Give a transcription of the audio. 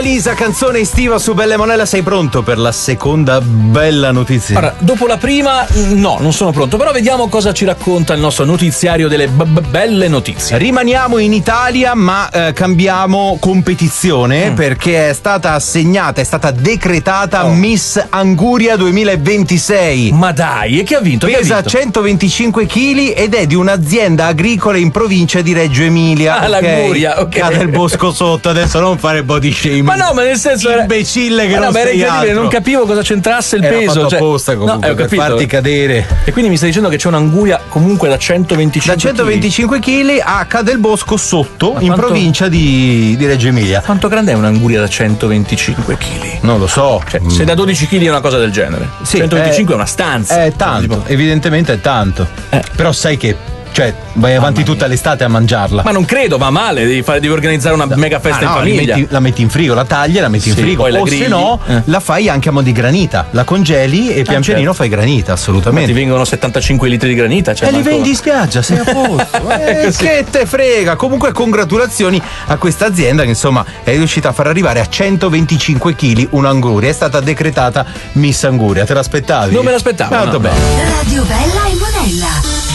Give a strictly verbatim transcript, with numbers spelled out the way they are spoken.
Lisa, canzone estiva su Bella e Monella. Sei pronto per la seconda bella notizia? Allora, dopo la prima, no, non sono pronto, però vediamo cosa ci racconta il nostro notiziario delle b- b- belle notizie. Rimaniamo in Italia, ma eh, cambiamo competizione mm. perché è stata assegnata, è stata decretata oh. Miss Anguria duemilaventisei. Ma dai, e chi ha vinto? Pesa chi ha vinto? centoventicinque chili ed è di un'azienda agricola in provincia di Reggio Emilia. Ah, okay. l'Anguria, ok. Cade il bosco sotto, adesso non fare body shaming. Ma no, ma nel senso era imbecille che ma non no, ma era sei incredibile, altro. Non capivo cosa c'entrasse il era peso. Fatto cioè... apposta comunque no, eh, ho per capito. farti cadere. E quindi mi stai dicendo che c'è un'anguria comunque da centoventicinque da centoventicinque chili a Cadelbosco sotto, ma in quanto... provincia di, di Reggio Emilia. Quanto grande è un'anguria da centoventicinque chili? Non lo so. Cioè, mm. se da dodici chili è una cosa del genere. Sì, centoventicinque è, è una stanza. È tanto, tipo... evidentemente è tanto. Eh. Però sai che cioè vai avanti tutta l'estate a mangiarla. Ma non credo, va male, devi, fare, devi organizzare una mega festa ah, no, in famiglia. Metti, la metti in frigo, la tagli, la metti in sì, frigo, o se no eh. la fai anche a mo' di granita, la congeli e pian ah, pianino certo. fai granita, assolutamente. Ma ti vengono settantacinque litri di granita, cioè e manco... li vendi in spiaggia, sei a posto. eh, che te frega. Comunque congratulazioni a questa azienda che insomma è riuscita a far arrivare a centoventicinque chili un'anguria, è stata decretata Miss Anguria. Te l'aspettavi? Non me l'aspettavo. Molto no. bene. Radio Bella e Monella.